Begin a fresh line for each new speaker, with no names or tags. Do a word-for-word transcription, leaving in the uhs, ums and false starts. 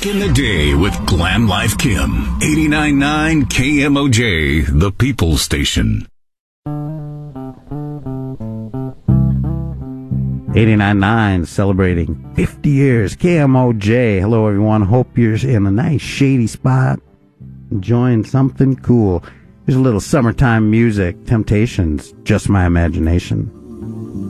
Back in the day with Glam Life Kim. eighty-nine point nine K M O J, the People's Station.
eighty-nine point nine celebrating fifty years. K M O J. Hello, everyone. Hope you're in a nice shady spot, enjoying something cool. Here's a little summertime music. Temptations, Just My Imagination.